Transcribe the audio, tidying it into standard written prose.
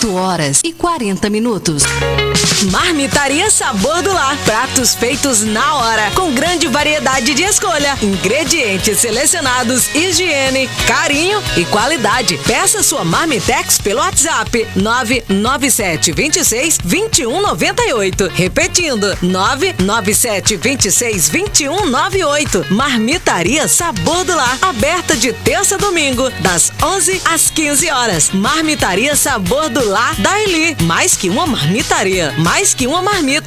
8h40. Marmitaria Sabor do Lar. Pratos feitos na hora, com grande variedade de escolha, ingredientes selecionados, higiene, carinho e qualidade. Peça sua Marmitex pelo WhatsApp 997 26 21 98. Repetindo, 997 26 21 98. Marmitaria Sabor do Lar. Aberta de terça a domingo, das 11 às 15 horas. Marmitaria Sabor do Lar da Eli. Mais que uma marmitaria, mais que uma marmita.